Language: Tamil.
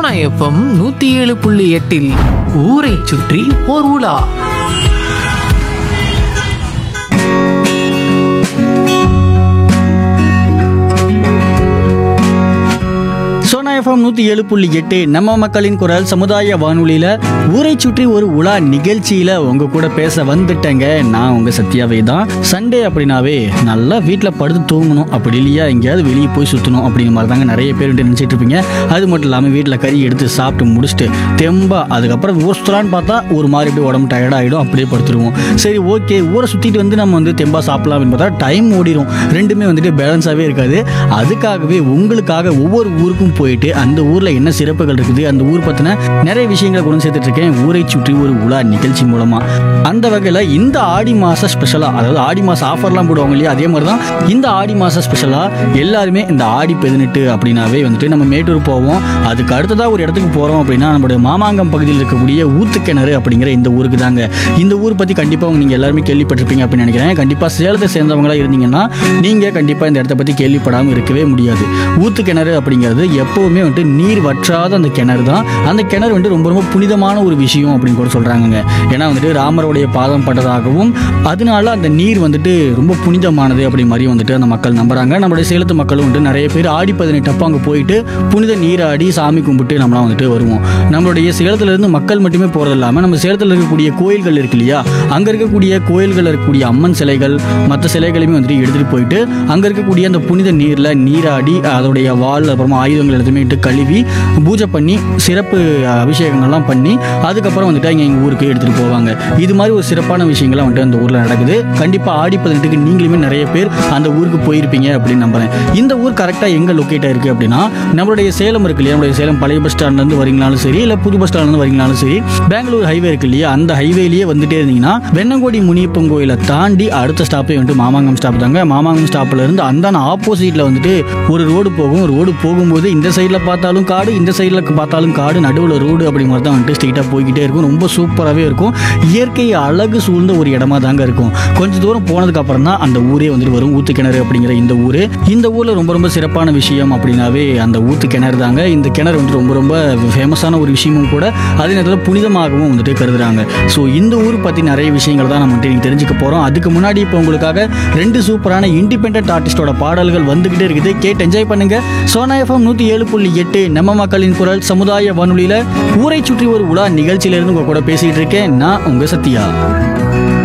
சோனா எஃப்எம் 107.8 ஊரை சுற்றி ஓர் உலா. சோனா எஃப்எம் 107.8 நம்ம மக்களின் குரல் சமுதாய வானொலியில் ஊரை சுற்றி ஒரு உலா நிகழ்ச்சியில் உங்கள் கூட பேச வந்துட்டேங்க. நான் உங்கள் சத்யாவே தான். சண்டே அப்படின்னாவே நல்லா வீட்டில் படுத்து தூங்கணும், அப்படி இல்லையா எங்கேயாவது வெளியே போய் சுற்றணும் அப்படிங்கிற மாதிரி தாங்க நிறைய பேர் நினச்சிட்டு இருப்பீங்க. அது மட்டும் இல்லாமல் வீட்டில் கறி எடுத்து சாப்பிட்டு முடிச்சுட்டு தெம்பா அதுக்கப்புறம் ஊர் சுற்றலான்னு பார்த்தா ஒரு மாதிரி அப்படியே உடம்பு டயர்டாகிடும், அப்படியே படுத்துருவோம். சரி ஓகே, ஊரை சுற்றிட்டு வந்து நம்ம வந்து தெம்பா சாப்பிடலாம் அப்படின்னு பார்த்தா டைம் ஓடிடும், ரெண்டுமே வந்துட்டு பேலன்ஸாகவே இருக்காது. அதுக்காகவே உங்களுக்காக ஒவ்வொரு ஊருக்கும் போயிட்டு அந்த ஊர்ல என்ன சிறப்புகள் இருக்குது, அந்த ஊர் பத்தின நிறைய விஷயங்களை கொண்டு சேர்த்துட்டு இருக்கேன் ஊரை சுற்றி ஒரு உலா நிகழ்ச்சி மூலமா. அந்த வகையில இந்த ஆடி மாச ஸ்பெஷலா, அதாவது ஆடி மாச ஆஃபர்லாம் போடுவாங்க இல்லையா, அதே மாதிரி தான் இந்த ஆடி மாச ஸ்பெஷலா எல்லாருமே இந்த ஆடி 18 அப்படின்னாவே வந்துட்டு நம்ம மேட்டூர் போவோம். அதுக்கு அடுத்ததா ஒரு இடத்துக்கு போறோம் அப்படின்னா நம்மளுடைய மாமாங்கம் பகுதியில் இருக்கக்கூடிய ஊத்துக்கிணறு அப்படிங்கிற இந்த ஊருக்கு தாங்க. இந்த ஊர் பத்தி கண்டிப்பா நீங்க எல்லாருமே கேள்விப்பட்டிருப்பீங்க அப்படின்னு நினைக்கிறேன். கண்டிப்பா சேலத்தை சேர்ந்தவங்களா இருந்தீங்கன்னா நீங்க கண்டிப்பா இந்த இடத்த பத்தி கேள்விப்படாமல் இருக்கவே முடியாது. ஊத்துக்கிணறு அப்படிங்கிறது எப்பவுமே வந்துட்டு நீர் வற்றாத அந்த கிணறு தான். அந்த கிணறு வந்துட்டு ரொம்ப ரொம்ப புனிதமான ஒரு விஷயம் அப்படின்னு கூட சொல்றாங்க. ஏன்னா வந்துட்டு ராமருடைய பாதம் பட்டதாகவும் அதனால அந்த நீர் வந்துட்டு ரொம்ப புனிதமானது அப்படி மாதிரி வந்துட்டு அந்த மக்கள் நம்புறாங்க. நம்மளுடைய சேலத்து மக்களும் வந்துட்டு நிறைய பேர் ஆடி 18 அப்போ அங்கே போயிட்டு புனித நீராடி சாமி கும்பிட்டு நம்மளாம் வந்துட்டு வருவோம். நம்மளுடைய சேலத்துல இருந்து மக்கள் மட்டுமே போறது இல்லாமல் நம்ம சேலத்தில் இருக்கக்கூடிய கோயில்கள் இருக்கு இல்லையா, அங்கே இருக்கக்கூடிய கோயில்கள் இருக்கக்கூடிய அம்மன் சிலைகள் மற்ற சிலைகளையுமே வந்துட்டு எடுத்துட்டு போயிட்டு அங்கே இருக்கக்கூடிய அந்த புனித நீரில் நீராடி அதோடைய வால் அப்புறமா ஆயுதங்கள் எல்லாத்தையுமே இட்டு கழுவி பூஜை பண்ணி சிறப்பு அபிஷேகங்கள்லாம் பண்ணி அதுக்கப்புறம் வந்துட்டு இங்கே எங்கள் ஊருக்கு எடுத்துகிட்டு போவாங்க. இது மாதிரி ஒரு சிறப்பான விஷயங்கள்லாம் வந்துட்டு அந்த ஊரில் நடக்குது. கண்டிப்பாக ஆடி 18க்கு நீங்களுமே நிறைய பேர் அந்த ஊருக்கு போயிருப்பீங்க அப்படின்னு நம்புறேன். இந்த ஊர் கரெக்டாக எங்கே லொக்கேட் ஆயிருக்கு அப்படின்னா நம்மளுடைய சேலம் இருக்கு இல்லையா, நம்மளுடைய சேலம் பழைய பஸ் ஸ்டாண்ட்லேருந்து வரீங்கனாலும் சரி, இல்லை புது பஸ் ஸ்டாண்ட்லேருந்து வரீங்கனாலும் சரி, பெங்களூர் ஹைவே இருக்கு இல்லையா, அந்த ஹைவேலேயே வந்துட்டே இருந்தீங்கன்னா வெண்ணங்கோடி முனியப்பன் கோயிலை தாண்டி அடுத்த ஸ்டாப்பே வந்துட்டு மாமாங்கம் ஸ்டாப் தாங்க. மாமாங்கம் ஸ்டாப்ல இருந்து அந்த ஆப்போசிட்ல வந்துட்டு ஒரு ரோடு போகும். ரோடு போகும்போது இந்த சைடில் பார்த்தாலும் காடு, இந்த சைடில் பார்த்தாலும் காடு, நடுவில் ரோடு அப்படி மாதிரி தான் வந்துட்டு ஸ்ட்ரெயிட்டாக போய்கிட்டே இருக்கும். ரொம்ப சூப்பராகவே இருக்கும். இயற்கை அழகு சூழ்ந்த ஒரு இடமா தாங்க இருக்கும். கொஞ்சம் தூரம் போனதுக்கு அப்புறம் தான் அந்த ஊரே வந்துட்டு வரும், ஊத்துக்கிணறு அப்படிங்கிற இந்த ஊர். இந்த ஊரில் ரொம்ப ரொம்ப சிறப்பான விஷயம் அப்படின்னாவே அந்த ஊத்துக்கிணறு தாங்க. இந்த கிணறு வந்துட்டு ரொம்ப ரொம்ப ஃபேமஸான ஒரு விஷயமும் கூட, அதே நேரத்தில் புனிதமாகவும் வந்துட்டு கருதுறாங்க. ஸோ இந்த ஊர் பற்றி நிறைய விஷயங்கள் தான் நம்ம வந்துட்டு தெரிஞ்சுக்க போகிறோம். அதுக்கு முன்னாடி இப்போ உங்களுக்காக 2 சூப்பரான இண்டிபெண்டன்ட் ஆர்டிஸ்டோட பாடல்கள் வந்துகிட்டே இருக்குது. கேட்டு என்ஜாய் பண்ணுங்க. சோனா எஃப்எம் 107.8 நம்ம மக்களின் குரல் சமுதாய வானொலியில் ஊரை சுற்றி ஒரு உலா நிகழ்ச்சியிலிருந்து உங்க கூட பேசிட்டு இருக்கேன். நான் உங்க சத்யா.